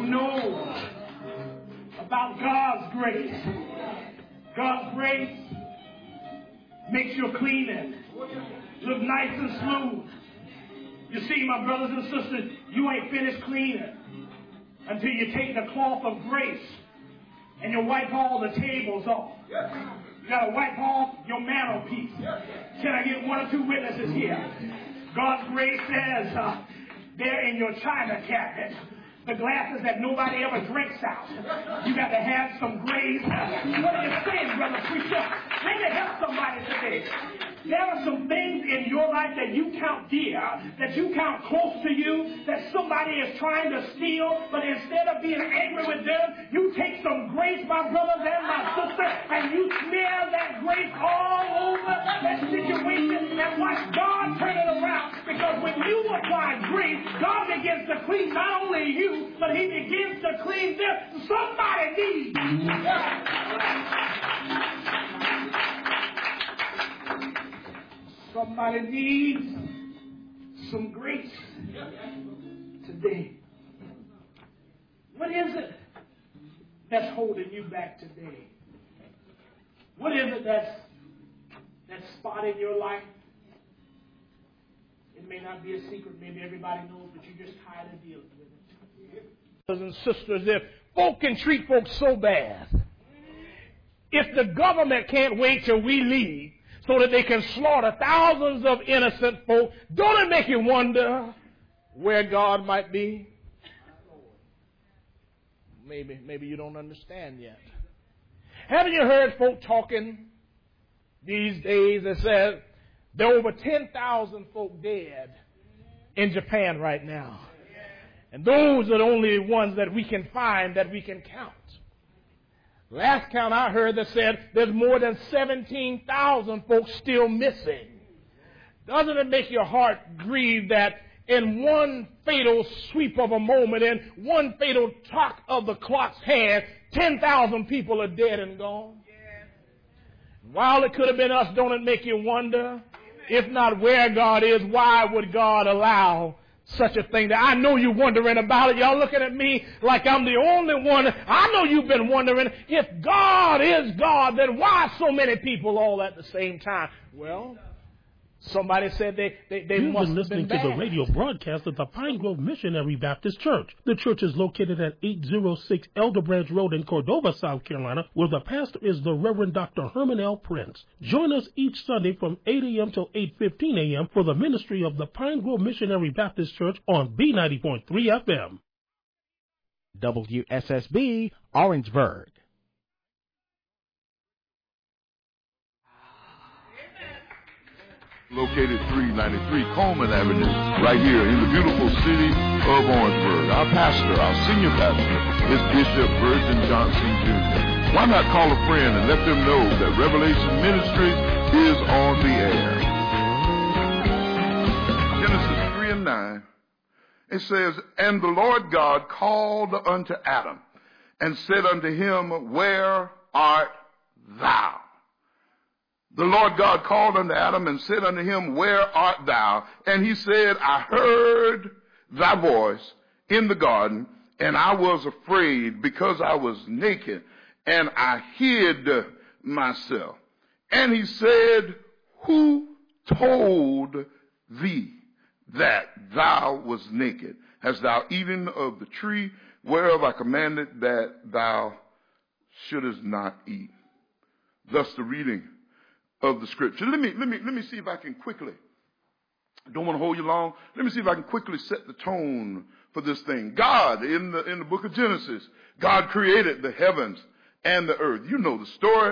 know about God's grace. God's grace makes your cleaning look nice and smooth. You see, my brothers and sisters, you ain't finished cleaning until you take the cloth of grace and you wipe all the tables off. You got to wipe off your mantelpiece. Can I get one or two witnesses here? God's grace says there in your china cabinet, the glasses that nobody ever drinks out. You got to have some grace. What are you saying, brother preacher? Let me help somebody today. There are some things in your life that you count dear, that you count close to you, that somebody is trying to steal, but instead of being angry with them, you take some grace, my brothers and my sister, and you smear that grace all over that situation and watch God turn it around. Because when you apply grace, God begins to clean not only you, but He begins to clean them. Somebody needs. Somebody needs some grace today. What is it that's holding you back today? What is it that's that spot in your life? It may not be a secret. Maybe everybody knows, but you're just tired of dealing with it. Brothers and sisters, if folk can treat folks so bad, if the government can't wait till we leave so that they can slaughter thousands of innocent folk, don't it make you wonder where God might be? Maybe you don't understand yet. Haven't you heard folk talking these days that says there are over 10,000 folk dead in Japan right now? And those are the only ones that we can find, that we can count. Last count I heard that said there's more than 17,000 folks still missing. Doesn't it make your heart grieve that in one fatal sweep of a moment, in one fatal tock of the clock's hand, 10,000 people are dead and gone? While it could have been us, don't it make you wonder, if not where God is, why would God allow such a thing? That I know you're wondering about it. Y'all looking at me like I'm the only one. I know you've been wondering, if God is God, then why so many people all at the same time? Well, somebody said they You've must been listening to the radio broadcast of the Pine Grove Missionary Baptist Church. The church is located at 806 Elder Branch Road in Cordova, South Carolina, where the pastor is the Reverend Dr. Herman L. Prince. Join us each Sunday from 8 a.m. till 8:15 a.m. for the ministry of the Pine Grove Missionary Baptist Church on B90.3 FM. WSSB, Orangeburg. Located 393 Coleman Avenue, right here in the beautiful city of Orangeburg. Our pastor, our senior pastor, is Bishop Virgin Johnson Jr. Why not call a friend and let them know that Revelation Ministries is on the air? Genesis 3 and 9, it says, "And the Lord God called unto Adam, and said unto him, Where art thou? The Lord God called unto Adam and said unto him, Where art thou? And he said, I heard thy voice in the garden, and I was afraid because I was naked, and I hid myself. And he said, Who told thee that thou was naked? Hast thou eaten of the tree whereof I commanded that thou shouldest not eat?" Thus the reading of the scripture. Let me see if I can quickly, I don't want to hold you long. Let me see if I can quickly set the tone for this thing. God, in the book of Genesis, God created the heavens and the earth. You know the story.